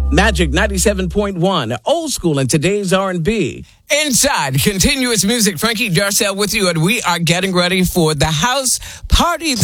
Magic 97.1, old school in today's R&B. Inside continuous music, Frankie Darcell with you, and we are getting ready for the house party.